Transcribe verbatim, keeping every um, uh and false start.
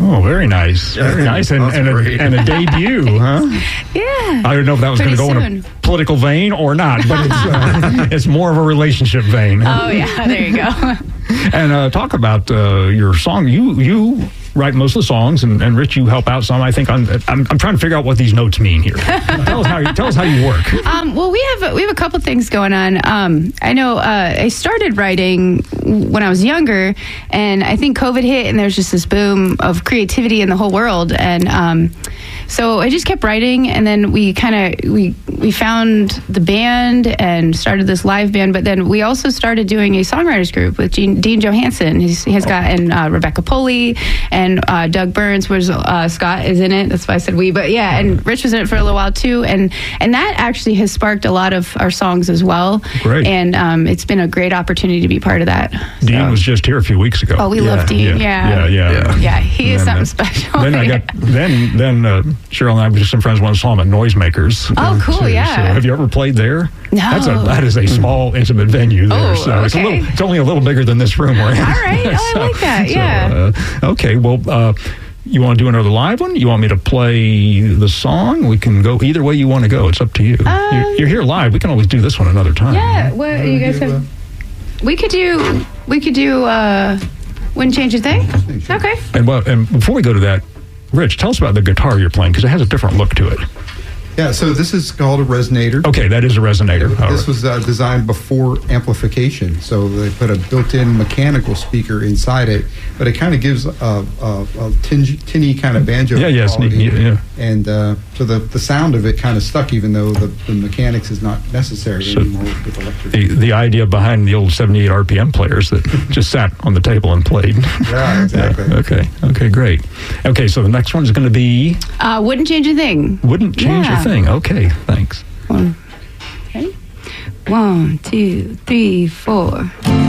Oh, very nice. Very nice. And, and, a, and a debut, huh? Yeah. I don't know if that was going to go in a political vein or not, but it's, uh, it's more of a relationship vein. Oh, yeah. There you go. And uh, talk about uh, your song. You you write most of the songs, and, and Rich, you help out some. I think on, I'm I'm trying to figure out what these notes mean here. tell us how you tell us how you work. Um, well, we have we have a couple things going on. Um, I know uh, I started writing when I was younger, and I think COVID hit, and there's just this boom of creativity in the whole world, and um, so I just kept writing, and then we kind of we we found the band and started this live band, but then we also started doing a songwriters group with Dean, Dean Johansson. He's, he has got and uh, Rebecca Pulley and uh, Doug Burns, was uh, Scott is in it. That's why I said we, but yeah, and Rich was in it for a little while too, and and that actually has sparked a lot of our songs as well. Great, and um, it's been a great opportunity to be part of that. Dean so. was just here a few weeks ago. Oh, we yeah, love Dean. Yeah, yeah, yeah. Yeah, yeah he is then, something uh, special. Then I got then then uh, Cheryl and I were just some friends. One saw him at Noisemakers. Oh, cool, too. yeah. So have you ever played there? No. That's a that is a small intimate venue there. Oh, so okay. it's a little it's only a little bigger than this room we're in. All right. Oh, so, I like that. Yeah. So, uh, okay. Well. Uh, You want to do another live one? You want me to play the song? We can go either way you want to go. It's up to you. Um, you're, you're here live. We can always do this one another time. Yeah. What you guys have? We could do. We could do. Uh, wouldn't change a thing. Okay. And well, and before we go to that, Rich, tell us about the guitar you're playing because it has a different look to it. Yeah, so this is called a resonator. Okay, that is a resonator. This All right. was uh, designed before amplification, so they put a built-in mechanical speaker inside it, but it kind of gives a, a, a tinge, tinny kind of banjo Yeah, yeah, quality. sneaky, yeah. And uh, so the, the sound of it kind of stuck, even though the, the mechanics is not necessary So anymore with electric. The, the idea behind the old seventy-eight R P M players that just sat on the table and played. Yeah, exactly. Yeah, okay, okay, great. Okay, so the next one is going to be... Uh, wouldn't change a thing. Wouldn't change Yeah. a thing. Okay, thanks. One. Okay. One, two, three, four.